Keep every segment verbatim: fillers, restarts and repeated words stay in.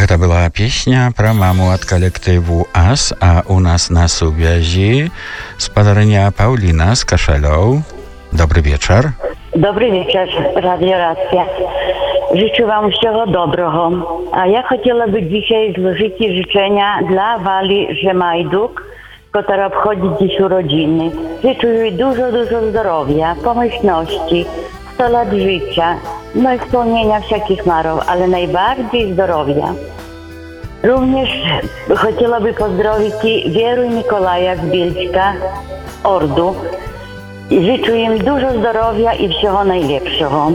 Гэта была песня про маму от коллективу АС, а у нас на сувязі спадарня Paulina z Kaszelą. Dobry wieczór. Dobry wieczór, Radio Racja. Życzę Wam wszystkiego dobrego. A ja chciałabym dzisiaj złożyć życzenia dla Wali Żemajduk, która obchodzi dziś urodziny. Życzę jej dużo, dużo zdrowia, pomyślności, sto lat życia, no i spełnienia wszelkich marów, ale najbardziej zdrowia. Również chciałabym pozdrowić Wieru i Mikołaja z Bielska, Ordu. Życzę im dużo zdrowia i wszystkiego najlepszego.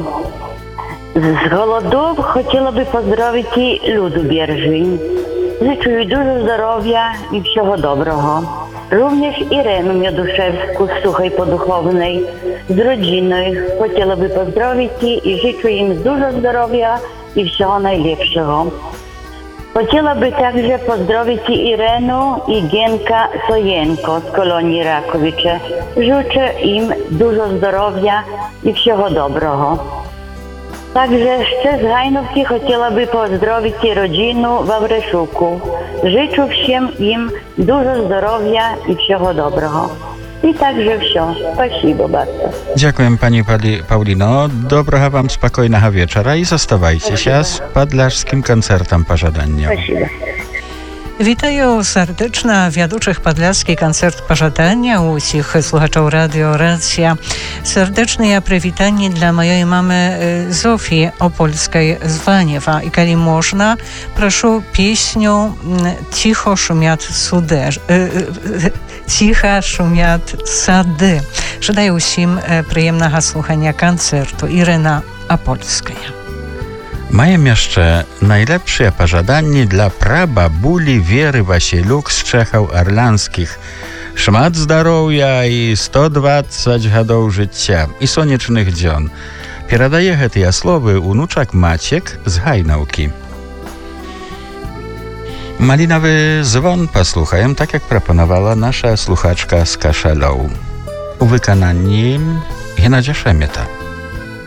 Z Golodów chciałabym pozdrowić ludu Bierżyń. Życzę jej dużo zdrowia i wszystkiego dobrego. Również Irenę Mioduszewską z Suchej Poduchownej, z rodziny chciałabym pozdrowić i życzę im dużo zdrowia i wszystkiego najlepszego. Chciałabym także pozdrowić Irenę i Gienka Sojenko z kolonii Rakowicze. Życzę im dużo zdrowia i wszystkiego dobrego. Także jeszcze z Hajnówki chciałabym pozdrowić rodzinę w Wawreszuku. Życzę wszystkim im dużo zdrowia i wszystkiego dobrego. I także wszystko. Spasibo bardzo. Dziękuję pani Paulino. Dobrego wam spokojnego wieczora i zostawajcie się z podlażskim koncertem pożadania. Spasibo. Вітаю сердечно вядучых падляцкі канцэрт пажадання усіх слухачоў радыё Рація. Сардэчныя прывітанні для маёй мамы Зофі Опольскай з Ванева. І калі можна, прашу песню «Тихо шумят суды». «Тихо шумят сады». Жадаю усім прыемнага слухання канцэрту. Ірына Апольская. Majem jeszcze najlepsze pożadanie dla prababuli Wiery Wasieluk z Czechów Arlanskich. Szmat zdrowia i sto dwadzieścia годов życia i słonecznych dzion. Передає te słowy unuczak Maciek z Hajnałki. Malinowy dzwon posłuchajem, tak jak proponowała nasza słuchaczka z Kaszelą. U wykonaniem Gennadzia Szemieta.